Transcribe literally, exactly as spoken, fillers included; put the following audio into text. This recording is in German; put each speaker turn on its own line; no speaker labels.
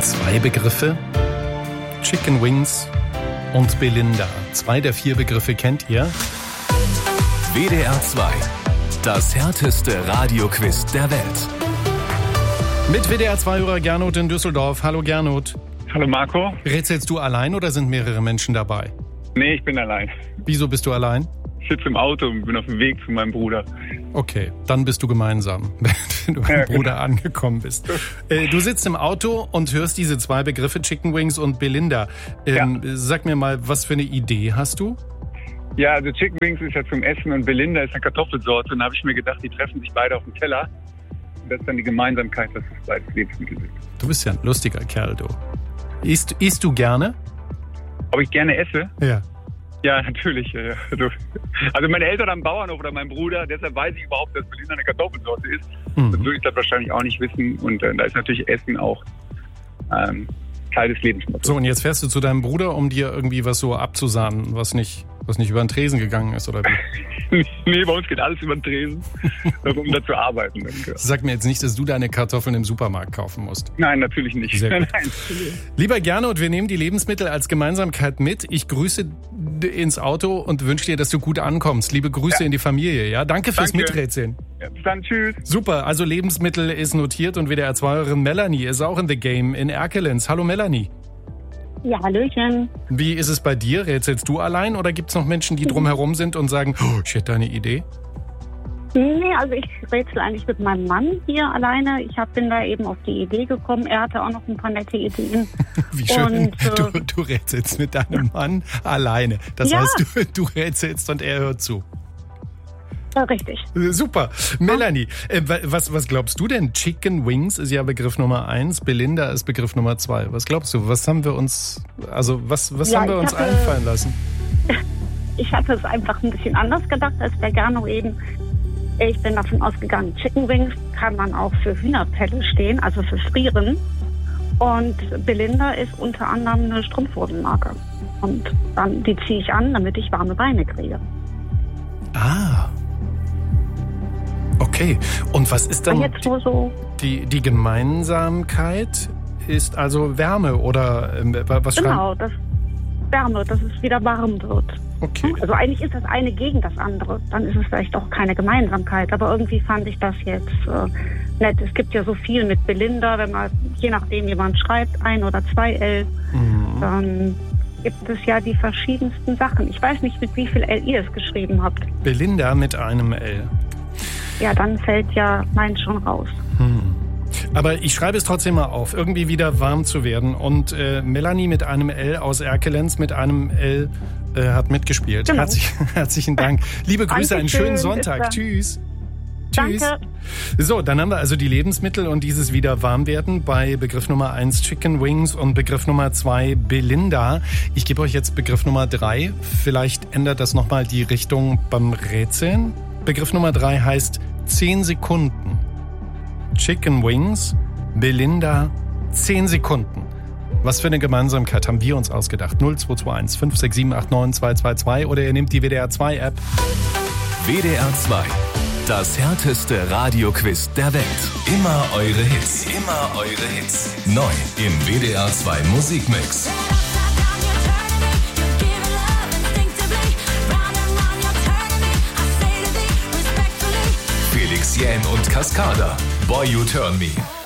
Zwei Begriffe, Chicken Wings und Belinda. Zwei der vier Begriffe kennt ihr.
W D R zwei, das härteste Radioquiz der Welt.
Mit W D R zwei-Hörer Gernot in Düsseldorf. Hallo Gernot.
Hallo Marco.
Rätselst du allein oder sind mehrere Menschen dabei?
Nee, ich bin allein.
Wieso bist du allein?
Ich sitze im Auto und bin auf dem Weg zu meinem Bruder.
Okay, dann bist du gemeinsam, wenn du beim ja, Bruder genau. angekommen bist. Äh, du sitzt im Auto und hörst diese zwei Begriffe, Chicken Wings und Belinda. Ähm, ja. Sag mir mal, was für eine Idee hast du?
Ja, also Chicken Wings ist ja zum Essen und Belinda ist eine Kartoffelsorte. Und da habe ich mir gedacht, die treffen sich beide auf dem Teller. Und das ist dann die Gemeinsamkeit, dass es beides Lebensmittel sind.
Du bist ja ein lustiger Kerl, du. Isst, isst du gerne?
Ob ich gerne esse?
Ja.
Ja, natürlich. Also meine Eltern am Bauernhof oder mein Bruder, deshalb weiß ich überhaupt, dass Belinda eine Kartoffelsorte ist. Mhm. Das würde ich das wahrscheinlich auch nicht wissen. Und äh, da ist natürlich Essen auch ähm, Teil des Lebensmittels.
So, und jetzt fährst du zu deinem Bruder, um dir irgendwie was so abzusahnen, was nicht, was nicht über den Tresen gegangen ist, oder wie?
Nee, bei uns geht alles über den Tresen, um da zu arbeiten. Denke.
Sag mir jetzt nicht, dass du deine Kartoffeln im Supermarkt kaufen musst.
Nein, natürlich nicht.
Sehr gut.
Nein.
Lieber Gernot, wir nehmen die Lebensmittel als Gemeinsamkeit mit. Ich grüße ins Auto und wünsche dir, dass du gut ankommst. Liebe Grüße ja. in die Familie. Ja, danke fürs
Danke.
Miträtseln.
Ja, bis dann, tschüss.
Super, also Lebensmittel ist notiert und W D R zwei-Hörerin Melanie ist auch in the game in Erkelenz. Hallo Melanie.
Ja, hallöchen.
Wie ist es bei dir? Rätselst du allein oder gibt es noch Menschen, die drumherum sind und sagen, oh, ich hätte eine Idee?
Nee, also ich rätsel eigentlich mit meinem Mann hier alleine. Ich hab, bin da eben auf die Idee gekommen. Er hatte auch noch ein paar nette Ideen.
Wie schön,
und, äh,
du, du rätselst mit deinem Mann alleine. Das
ja.
heißt, du, du rätselst und er hört zu.
Ja, richtig.
Super. Melanie, äh, was, was glaubst du denn? Chicken Wings ist ja Begriff Nummer eins, Belinda ist Begriff Nummer zwei. Was glaubst du? Was haben wir uns, also was, was
ja,
haben wir uns
hatte,
einfallen lassen?
Ich hatte es einfach ein bisschen anders gedacht als der Gernot eben. Ich bin davon ausgegangen, Chicken Wings kann man auch für Hühnerpelle stehen, also für Frieren. Und Belinda ist unter anderem eine Strumpfhosenmarke. Und dann die ziehe ich an, damit ich warme Beine kriege.
Ah. Okay, und was ist dann
jetzt nur so
die, die Gemeinsamkeit? Ist also Wärme oder äh, was schreiben?
Genau, das Wärme, dass es wieder warm wird.
Okay.
Also eigentlich ist das eine gegen das andere. Dann ist es vielleicht auch keine Gemeinsamkeit. Aber irgendwie fand ich das jetzt äh, nett. Es gibt ja so viel mit Belinda, wenn man, je nachdem jemand schreibt, ein oder zwei L, mhm. dann gibt es ja die verschiedensten Sachen. Ich weiß nicht, mit wie viel L ihr es geschrieben habt.
Belinda mit einem L.
Ja, dann fällt ja meins schon raus.
Hm. Aber ich schreibe es trotzdem mal auf, irgendwie wieder warm zu werden. Und äh, Melanie mit einem L aus Erkelenz mit einem L äh, hat mitgespielt.
Genau.
Herzlich, herzlichen Dank. Liebe Grüße, einen schönen
Dankeschön.
Sonntag. Tschüss.
Danke.
Tschüss. So, dann haben wir also die Lebensmittel und dieses wieder warm werden bei Begriff Nummer eins Chicken Wings und Begriff Nummer zwei Belinda. Ich gebe euch jetzt Begriff Nummer drei. Vielleicht ändert das nochmal die Richtung beim Rätseln. Begriff Nummer drei heißt zehn Sekunden. Chicken Wings, Belinda, zehn Sekunden. Was für eine Gemeinsamkeit haben wir uns ausgedacht? null zwei zwei eins fünf sechs sieben acht neun zwei zwei zwei oder ihr nehmt die W D R zwei App.
W D R zwei, das härteste Radioquiz der Welt. Immer eure Hits, immer eure Hits. Neu im W D R zwei Musikmix. Felix Jähn und Cascada, Boy You Turn Me.